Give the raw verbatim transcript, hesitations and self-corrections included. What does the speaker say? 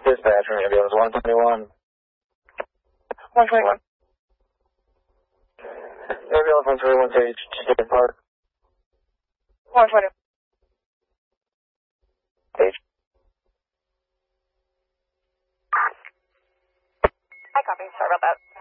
Dispatch from ambulance one twenty-one. one twenty-one. Ambulance one twenty-one to Chicken Park. one twenty. Page. Hi, copy. Sorry about that.